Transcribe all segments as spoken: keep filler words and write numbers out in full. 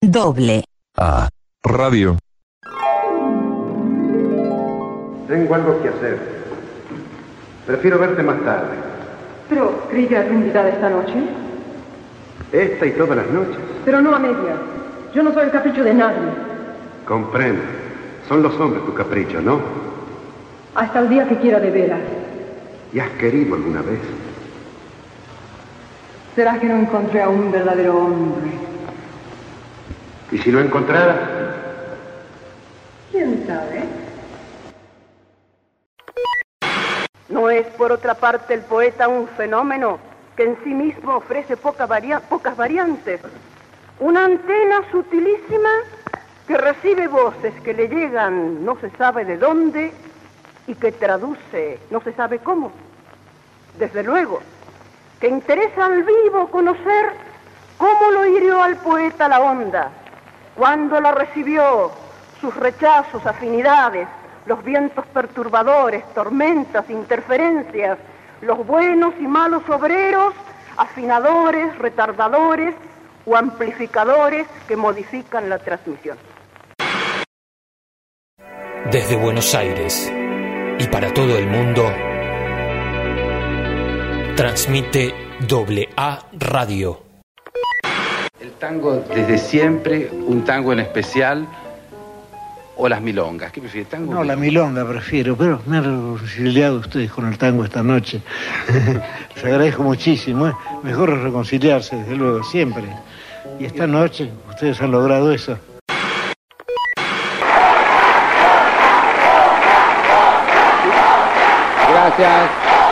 Doble A Radio. Tengo algo que hacer. Prefiero verte más tarde. Pero, ¿creí que era tu invitada esta noche? Esta y todas las noches. Pero no a medias. Yo no soy el capricho de nadie. Comprendo. Son los hombres tu capricho, ¿no? Hasta el día que quiera de veras. ¿Y has querido alguna vez? ¿Será que no encontré a un verdadero hombre? ¿Y si lo encontraras? ¿Quién sabe? ¿No es, por otra parte, el poeta un fenómeno que en sí mismo ofrece poca varia- pocas variantes? Una antena sutilísima que recibe voces que le llegan no se sabe de dónde y que traduce no se sabe cómo. Desde luego, que interesa al vivo conocer cómo lo hirió al poeta la onda, cuándo la recibió, sus rechazos, afinidades, los vientos perturbadores, tormentas, interferencias, los buenos y malos obreros, afinadores, retardadores o amplificadores que modifican la transmisión. Desde Buenos Aires y para todo el mundo, transmite Doble A Radio. El tango desde siempre, un tango en especial, o las milongas. ¿Qué prefiere, tango? No, la milonga prefiero, pero me han reconciliado ustedes con el tango esta noche. Les agradezco muchísimo, ¿eh? Mejor es reconciliarse, desde luego, siempre. Y esta noche ustedes han logrado eso. Gracias.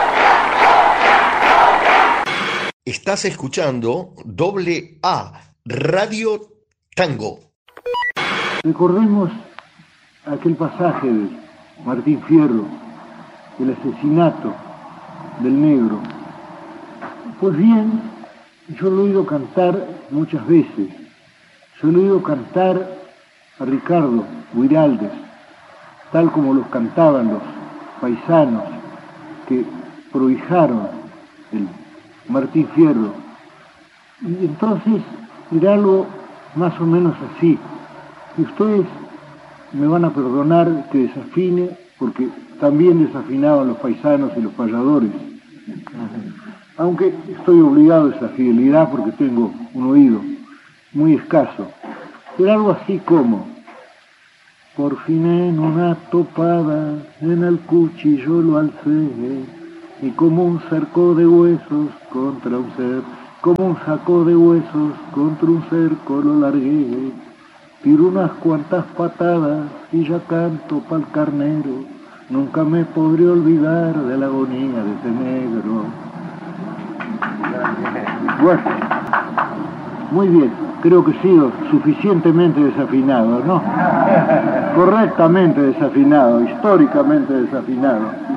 Estás escuchando Doble A Radio Tango. Recordemos aquel pasaje de Martín Fierro, el asesinato del negro. Pues bien, yo lo he oído cantar muchas veces. Yo lo he oído cantar a Ricardo Guiraldes, tal como los cantaban los paisanos que prohijaron el Martín Fierro. Y entonces era algo más o menos así. Y ustedes me van a perdonar que desafine, porque también desafinaban los paisanos y los payadores. Aunque estoy obligado a esa fidelidad porque tengo un oído muy escaso. Era algo así como: por fin en una topada en el cuchillo lo alcé, y como un cerco de huesos contra un ser, como un saco de huesos contra un cerco lo largué. Tiro unas cuantas patadas y ya canto pa'l carnero. Nunca me podré olvidar de la agonía de ese negro. Bueno, muy bien, creo que he sido suficientemente desafinado, ¿no? Correctamente desafinado, históricamente desafinado.